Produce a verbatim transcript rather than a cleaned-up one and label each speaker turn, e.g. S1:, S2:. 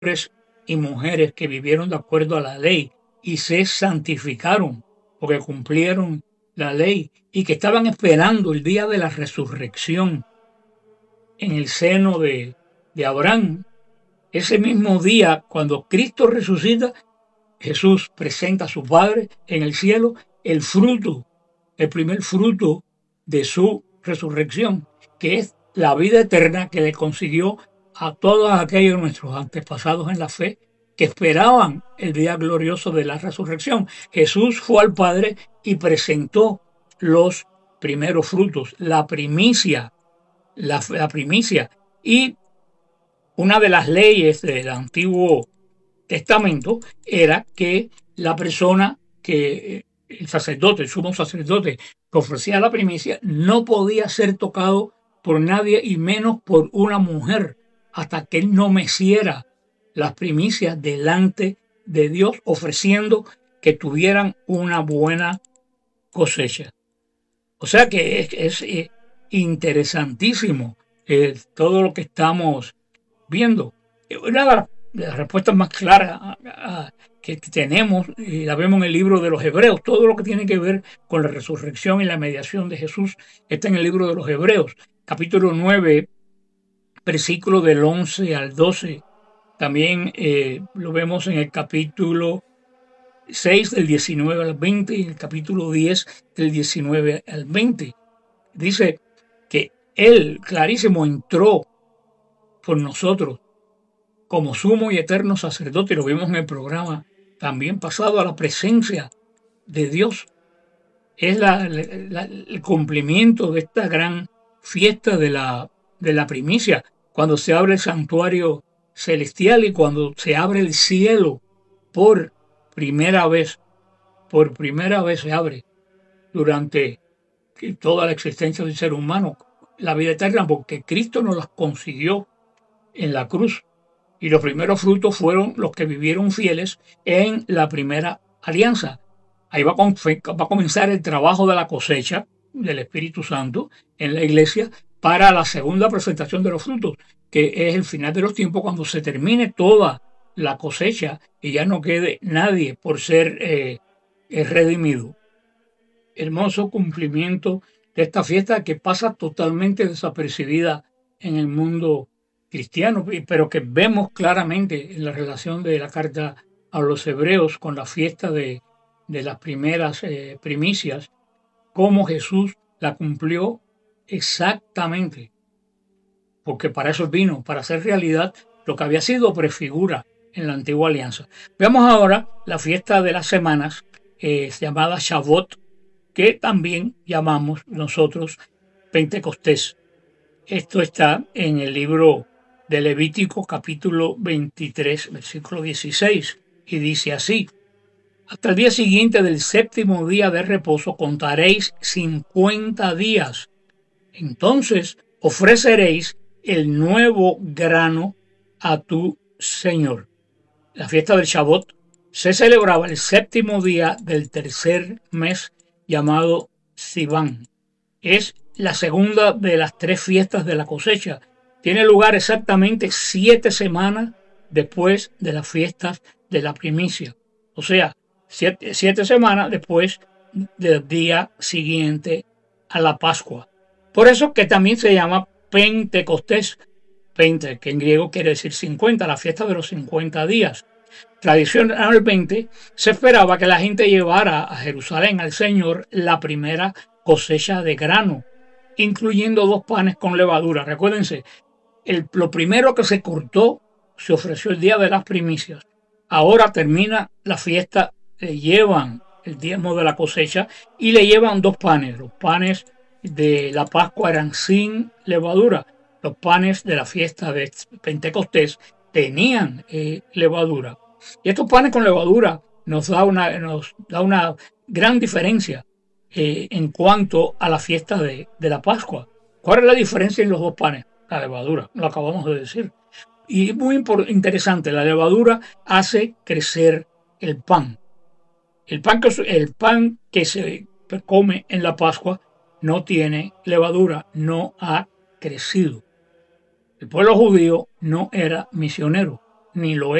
S1: hombres y mujeres que vivieron de acuerdo a la ley y se santificaron porque cumplieron la ley y que estaban esperando el día de la resurrección en el seno de, de Abraham. Ese mismo día, cuando Cristo resucita, Jesús presenta a su Padre en el cielo el fruto, el primer fruto de su resurrección, que es la vida eterna que le consiguió a todos aquellos de nuestros antepasados en la fe que esperaban el día glorioso de la resurrección. Jesús fue al Padre y presentó los primeros frutos, la primicia, la, la primicia. Y una de las leyes del Antiguo Testamento era que la persona que el sacerdote, el sumo sacerdote que ofrecía la primicia, no podía ser tocado por nadie y menos por una mujer hasta que él no meciera las primicias delante de Dios, ofreciendo que tuvieran una buena cosecha. O sea que es, es eh, interesantísimo eh, todo lo que estamos viendo. Una de las, de las respuestas más claras a, a, que tenemos, y la vemos en el libro de los Hebreos, todo lo que tiene que ver con la resurrección y la mediación de Jesús está en el libro de los Hebreos, capítulo nueve, versículo del once al doce. También eh, lo vemos en el capítulo seis del diecinueve al veinte y el capítulo diez del diecinueve al veinte. Dice que Él, clarísimo, entró por nosotros como sumo y eterno sacerdote, lo vimos en el programa también pasado, a la presencia de Dios. Es la, la, el cumplimiento de esta gran fiesta de la, de la primicia, cuando se abre el santuario celestial y cuando se abre el cielo por primera vez, por primera vez se abre durante toda la existencia del ser humano, la vida eterna, porque Cristo nos las consiguió en la cruz. Y los primeros frutos fueron los que vivieron fieles en la primera alianza. Ahí va a, va a comenzar el trabajo de la cosecha del Espíritu Santo en la iglesia para la segunda presentación de los frutos, que es el final de los tiempos, cuando se termine toda la cosecha y ya no quede nadie por ser eh, redimido. Hermoso cumplimiento de esta fiesta que pasa totalmente desapercibida en el mundo cristiano, pero que vemos claramente en la relación de la carta a los hebreos con la fiesta de, de las primeras eh, primicias, cómo Jesús la cumplió exactamente, porque para eso vino, para hacer realidad lo que había sido prefigura en la antigua alianza. Veamos ahora la fiesta de las semanas, eh, llamada Shavuot, que también llamamos nosotros Pentecostés. Esto está en el libro de Levítico capítulo veintitrés, versículo dieciséis, y dice así: hasta el día siguiente del séptimo día de reposo contaréis cincuenta días. Entonces ofreceréis el nuevo grano a tu Señor. La fiesta del Shavuot se celebraba el séptimo día del tercer mes, llamado Sivan. Es la segunda de las tres fiestas de la cosecha. Tiene lugar exactamente siete semanas después de las fiestas de la primicia. O sea, siete, siete semanas después del día siguiente a la Pascua. Por eso que también se llama Pentecostés. Pente, que en griego quiere decir cincuenta, la fiesta de los cincuenta días. Tradicionalmente se esperaba que la gente llevara a Jerusalén al Señor la primera cosecha de grano, incluyendo dos panes con levadura. Recuérdense, el, lo primero que se cortó se ofreció el día de las primicias. Ahora termina la fiesta, le llevan el diezmo de la cosecha y le llevan dos panes. Los panes de la Pascua eran sin levadura. Los panes de la fiesta de Pentecostés tenían eh, levadura. Y estos panes con levadura nos da una, nos da una gran diferencia eh, en cuanto a la fiesta de, de la Pascua. ¿Cuál es la diferencia en los dos panes? La levadura, lo acabamos de decir. Y es muy interesante, la levadura hace crecer el pan. El pan que, el pan que se come en la Pascua no tiene levadura, no ha crecido. El pueblo judío no era misionero. ni lo